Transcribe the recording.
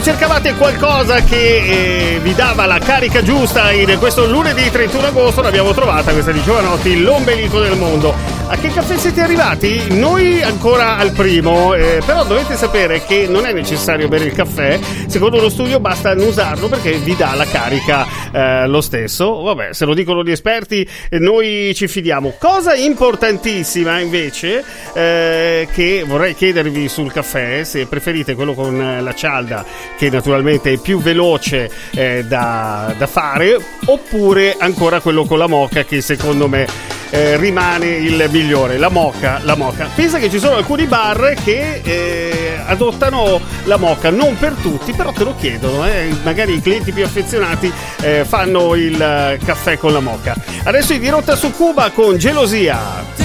Cercavate qualcosa che vi dava la carica giusta in questo lunedì 31 agosto, l'abbiamo trovata questa di Giovanotti, l'ombelico del mondo. A che caffè siete arrivati? Noi ancora al primo, però dovete sapere che non è necessario bere il caffè, secondo uno studio basta annusarlo perché vi dà la carica lo stesso. Vabbè, se lo dicono gli esperti noi ci fidiamo. Cosa importantissima invece che vorrei chiedervi sul caffè, se preferite quello con la cialda, che naturalmente è più veloce da fare, oppure ancora quello con la moka, che secondo me rimane il migliore. La moka. Pensa che ci sono alcuni bar che adottano la moka, non per tutti, però te lo chiedono, magari i clienti più affezionati fanno il caffè con la moka. Adesso in diretta su Cuba con Gelosia.